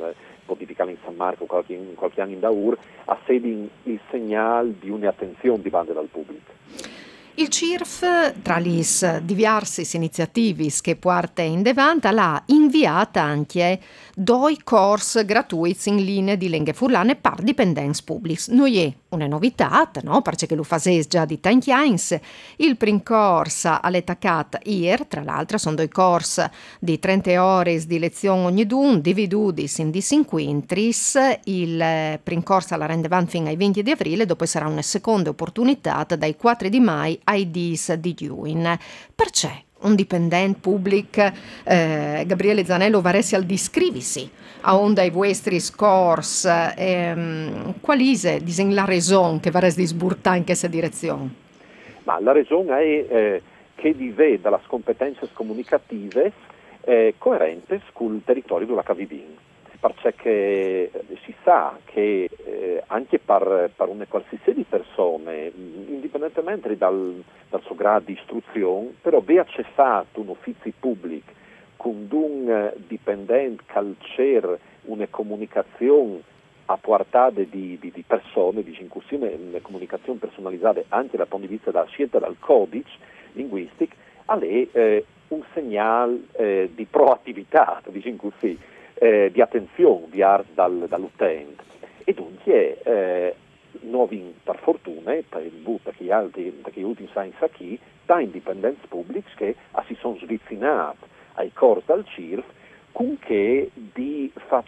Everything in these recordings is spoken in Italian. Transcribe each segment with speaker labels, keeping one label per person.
Speaker 1: modificare in San Marco qualche anno in Daur, a sedi il segnale di un'attenzione di bande dal pubblico.
Speaker 2: Il CIRF, tra le diverse iniziative che porta in davanti, l'ha inviata anche due corsi gratuiti in linea di lingue furlane per dipendenti pubblici. Non è una novità, no? Perché lo fase già di tanti anni. Il primo corso all'etaccat ieri, tra l'altro, sono due corsi di 30 ore di lezione ognuno, dividuti in 10 incontri. Il primo corso la rende avanti fino ai 20 di aprile, dopo sarà una seconda opportunità dai 4 di maggio ai 10 di giugno. Perché un dipendente pubblico, Gabriele Zanello, varesse al discrivisi a onda i vostri scores, quali è la ragione che varesse di sburtare in questa direzione?
Speaker 1: Ma la ragione è che divede dalle competenze comunicative coerenti sul territorio della Cavivin, perché si sa che anche per una qualsiasi persona, indipendentemente dal suo grado di istruzione, però aver cessato un ufficio pubblico con un dipendente calcer una comunicazione a portata di persone, di incursione, una comunicazione personalizzata anche dal punto di vista della scelta del codice linguistico, è un segnale di proattività, diciamo così, di attenzione dall'utente. E dunque noi, per fortuna, perché gli ultimi scienze qui, da indipendenti pubblici che si sono svicinati ai corsi dal CIRF, con che di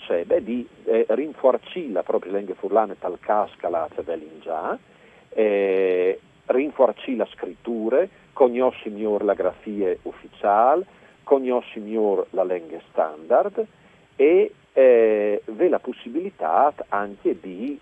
Speaker 1: rinforzare la propria lingua furlana tal casca la già, rinforzare la scrittura, conoscere migliore la grafia ufficiale, conoscere migliore la lingua standard e v'è la possibilità anche di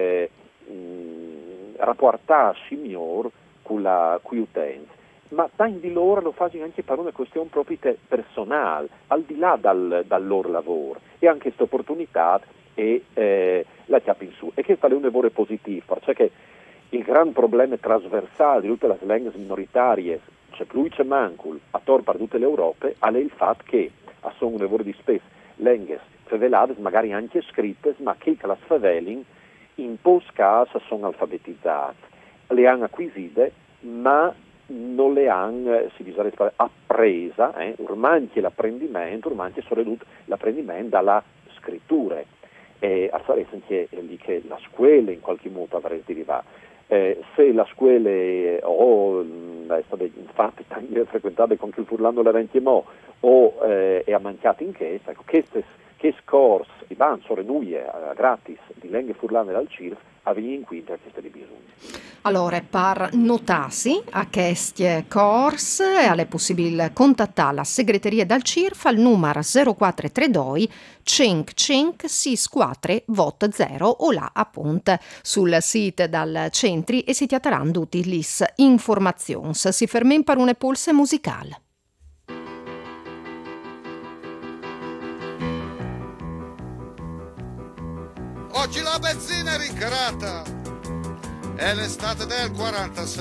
Speaker 1: rapportarsi migliore con gli utenti. Ma tanti di loro lo fanno anche per una questione proprio personale, al di là dal loro lavoro. E anche questa opportunità la chiappa in su. E questo è un lavoro positivo, perché il gran problema trasversale di tutte le lingue minoritarie, c'è più c'è mancul, a tor per tutte l'Europa, è il fatto che sono un lavoro di spesso lingue favelate, magari anche scritte, ma che le faveling in post caso sono alfabetizzate. Le hanno acquisite, ma non le hanno, si dice, appresa, ormai l'apprendimento, soprattutto l'apprendimento dalla scrittura. E a fare anche lì che la scuola in qualche modo avreste derivato. Se la scuola è stata infatti frequentate con chi il furlano la rentiemò o è mancato in chiesa, ecco, che scorsi di banzo renuie gratis di lingue furlane dal CIRF avevi in quinta queste di bisogno.
Speaker 2: Allora, per notarsi a questi corsi è possibile contattare la segreteria dal CIRF al numero 0432 55 64 0 o là appunto sul sito dal centri e si tiatteranno tutte le informazioni. Si fermen per una pulse musicale.
Speaker 3: Oggi la benzina è rincarata, è l'estate del 46.